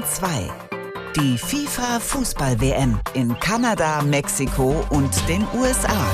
2. Die FIFA-Fußball-WM in Kanada, Mexiko und den USA.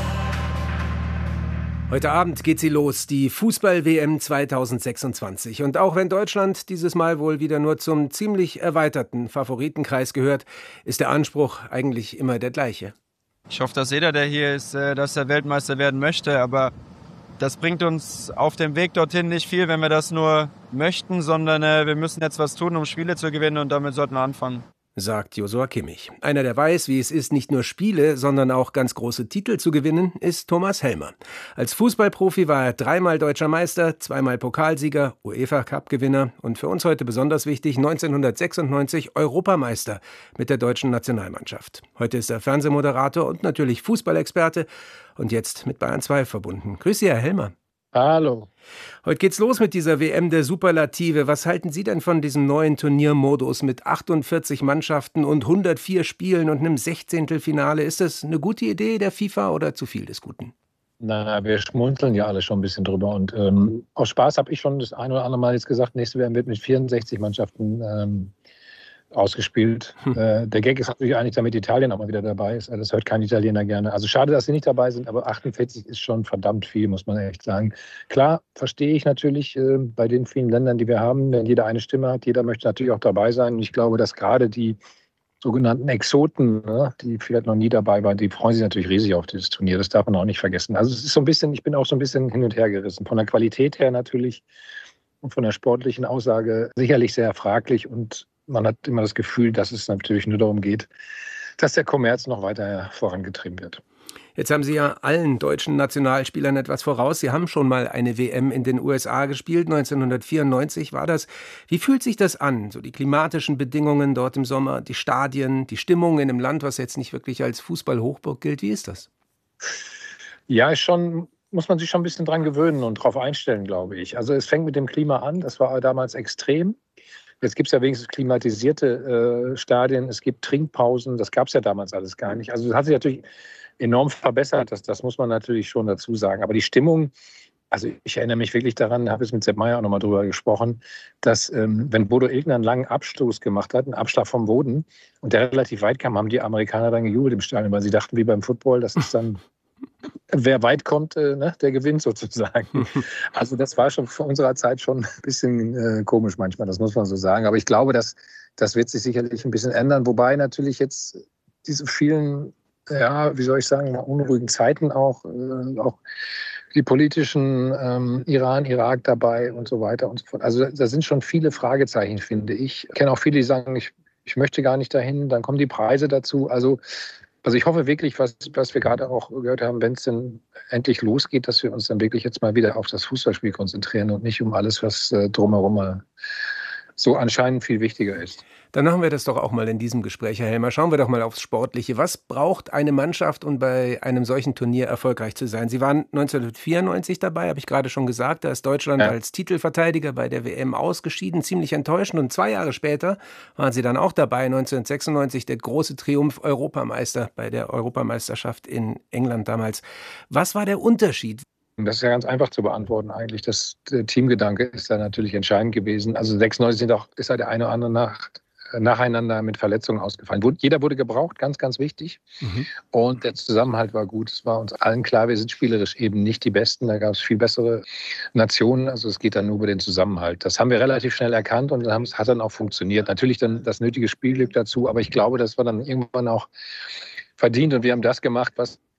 Heute Abend geht sie los, die Fußball-WM 2026. Und auch wenn Deutschland dieses Mal wohl wieder nur zum ziemlich erweiterten Favoritenkreis gehört, ist der Anspruch eigentlich immer der gleiche. Ich hoffe, dass jeder, der hier ist, dass er Weltmeister werden möchte. Aber das bringt uns auf dem Weg dorthin nicht viel, wenn wir das nur möchten, sondern wir müssen jetzt was tun, um Spiele zu gewinnen, und damit sollten wir anfangen. Sagt Joshua Kimmich. Einer, der weiß, wie es ist, nicht nur Spiele, sondern auch ganz große Titel zu gewinnen, ist Thomas Helmer. Als Fußballprofi war er 3-mal Deutscher Meister, 2-mal Pokalsieger, UEFA-Cup-Gewinner und für uns heute besonders wichtig, 1996 Europameister mit der deutschen Nationalmannschaft. Heute ist er Fernsehmoderator und natürlich Fußballexperte und jetzt mit Bayern 2 verbunden. Grüß Sie, Herr Helmer. Hallo. Heute geht's los mit dieser WM der Superlative. Was halten Sie denn von diesem neuen Turniermodus mit 48 Mannschaften und 104 Spielen und einem Sechzehntelfinale? Ist das eine gute Idee der FIFA oder zu viel des Guten? Na, wir schmunzeln ja alle schon ein bisschen drüber. Und aus Spaß habe ich schon das ein oder andere Mal jetzt gesagt, nächste WM wird mit 64 Mannschaften ausgespielt. Der Gag ist natürlich eigentlich, damit Italien auch mal wieder dabei ist. Das hört kein Italiener gerne. Also schade, dass sie nicht dabei sind, aber 48 ist schon verdammt viel, muss man echt sagen. Klar, verstehe ich natürlich bei den vielen Ländern, die wir haben, wenn jeder eine Stimme hat, jeder möchte natürlich auch dabei sein. Und ich glaube, dass gerade die sogenannten Exoten, ne, die vielleicht noch nie dabei waren, die freuen sich natürlich riesig auf dieses Turnier. Das darf man auch nicht vergessen. Also es ist so ein bisschen, ich bin auch so ein bisschen hin und her gerissen. Von der Qualität her natürlich und von der sportlichen Aussage sicherlich sehr fraglich, und man hat immer das Gefühl, dass es natürlich nur darum geht, dass der Kommerz noch weiter vorangetrieben wird. Jetzt haben Sie ja allen deutschen Nationalspielern etwas voraus. Sie haben schon mal eine WM in den USA gespielt, 1994 war das. Wie fühlt sich das an? So die klimatischen Bedingungen dort im Sommer, die Stadien, die Stimmung in einem Land, was jetzt nicht wirklich als Fußballhochburg gilt. Wie ist das? Ja, ist schon, muss man sich schon ein bisschen dran gewöhnen und darauf einstellen, glaube ich. Also es fängt mit dem Klima an, das war damals extrem. Jetzt gibt es ja wenigstens klimatisierte Stadien, es gibt Trinkpausen, das gab es ja damals alles gar nicht. Also das hat sich natürlich enorm verbessert, das muss man natürlich schon dazu sagen. Aber die Stimmung, also ich erinnere mich wirklich daran, habe jetzt mit Sepp Maier auch nochmal drüber gesprochen, dass wenn Bodo Illgner einen langen Abstoß gemacht hat, einen Abschlag vom Boden, und der relativ weit kam, haben die Amerikaner dann gejubelt im Stadion, weil sie dachten, wie beim Football, das ist dann... Wer weit kommt, der gewinnt sozusagen. Also das war schon vor unserer Zeit schon ein bisschen komisch manchmal, das muss man so sagen. Aber ich glaube, das wird sich sicherlich ein bisschen ändern. Wobei natürlich jetzt diese vielen, ja, wie soll ich sagen, unruhigen Zeiten auch die politischen Iran, Irak dabei und so weiter und so fort. Also da sind schon viele Fragezeichen, finde ich. Ich kenne auch viele, die sagen, ich möchte gar nicht dahin. Dann kommen die Preise dazu. Also ich hoffe wirklich, was wir gerade auch gehört haben, wenn es denn endlich losgeht, dass wir uns dann wirklich jetzt mal wieder auf das Fußballspiel konzentrieren und nicht um alles, was drumherum so anscheinend viel wichtiger ist. Dann machen wir das doch auch mal in diesem Gespräch, Herr Helmer. Schauen wir doch mal aufs Sportliche. Was braucht eine Mannschaft, um bei einem solchen Turnier erfolgreich zu sein? Sie waren 1994 dabei, habe ich gerade schon gesagt. Da ist Deutschland als Titelverteidiger bei der WM ausgeschieden, ziemlich enttäuschend. Und 2 Jahre später waren Sie dann auch dabei, 1996, der große Triumph Europameister bei der Europameisterschaft in England damals. Was war der Unterschied? Das ist ja ganz einfach zu beantworten eigentlich. Der Teamgedanke ist da natürlich entscheidend gewesen. Also 96 ist ja der eine oder andere nacheinander mit Verletzungen ausgefallen. Jeder wurde gebraucht, ganz, ganz wichtig. Und der Zusammenhalt war gut. Es war uns allen klar, wir sind spielerisch eben nicht die Besten. Da gab es viel bessere Nationen. Also es geht dann nur über den Zusammenhalt. Das haben wir relativ schnell erkannt und hat dann auch funktioniert. Natürlich dann das nötige Spielglück dazu, aber ich glaube, das war dann irgendwann auch verdient. Und wir haben das gemacht, was